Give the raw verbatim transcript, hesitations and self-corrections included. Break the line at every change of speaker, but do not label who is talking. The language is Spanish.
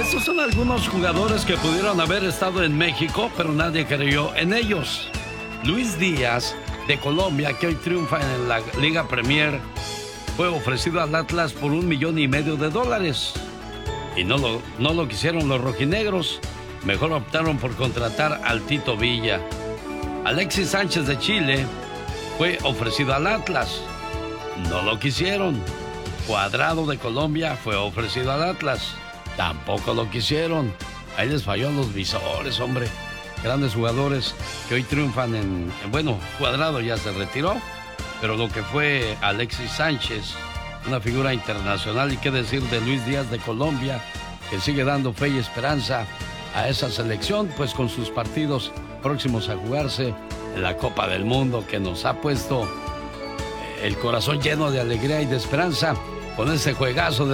Estos son algunos jugadores que pudieron haber estado en México, pero nadie creyó en ellos. Luis Díaz, de Colombia, que hoy triunfa en la Liga Premier, fue ofrecido al Atlas por un millón y medio de dólares. Y no lo, no lo quisieron los rojinegros. Mejor optaron por contratar al Tito Villa. Alexis Sánchez de Chile fue ofrecido al Atlas. No lo quisieron. Cuadrado de Colombia fue ofrecido al Atlas. Tampoco lo quisieron. Ahí les falló a los visores, hombre. Grandes jugadores que hoy triunfan en, en... Bueno, Cuadrado ya se retiró, pero lo que fue Alexis Sánchez, una figura internacional, y qué decir de Luis Díaz de Colombia, que sigue dando fe y esperanza a esa selección, pues con sus partidos próximos a jugarse en la Copa del Mundo, que nos ha puesto el corazón lleno de alegría y de esperanza con ese juegazo de